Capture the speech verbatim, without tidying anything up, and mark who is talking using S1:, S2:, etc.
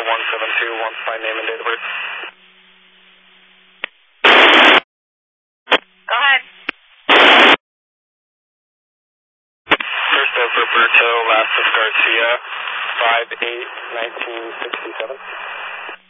S1: one seven two wants my name and date of birth.
S2: Go ahead.
S1: First of Roberto, last of Garcia, five eight nineteen sixty-seven.